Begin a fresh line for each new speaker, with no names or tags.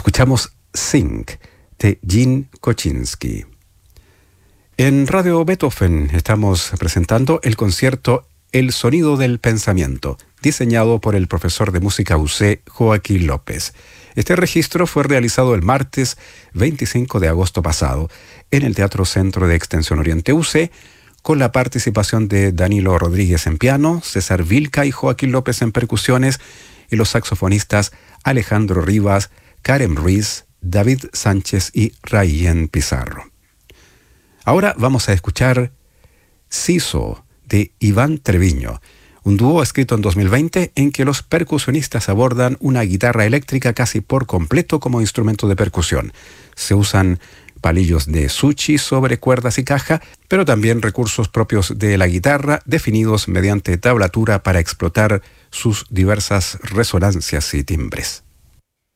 Escuchamos Sing de Gene Kochinski. En Radio Beethoven estamos presentando el concierto El sonido del pensamiento, diseñado por el profesor de música UC Joaquín López. Este registro fue realizado el martes 25 de agosto pasado en el Teatro Centro de Extensión Oriente UC, con la participación de Danilo Rodríguez en piano, César Vilca y Joaquín López en percusiones, y los saxofonistas Alejandro Rivas, Karen Ruiz, David Sánchez y Rayen Pizarro. Ahora vamos a escuchar Siso de Iván Treviño, un dúo escrito en 2020 en que los percusionistas abordan una guitarra eléctrica casi por completo como instrumento de percusión. Se usan palillos de sushi sobre cuerdas y caja, pero también recursos propios de la guitarra definidos mediante tablatura para explotar sus diversas resonancias y timbres.